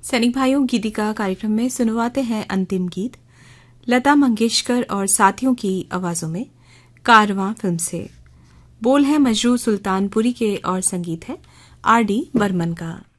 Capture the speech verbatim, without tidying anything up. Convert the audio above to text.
सैनिक भाइयों, गीतिका कार्यक्रम में सुनवाते हैं अंतिम गीत लता मंगेशकर और साथियों की आवाजों में कारवां फिल्म से। बोल है मजरू सुल्तानपुरी के और संगीत है आर डी बर्मन का।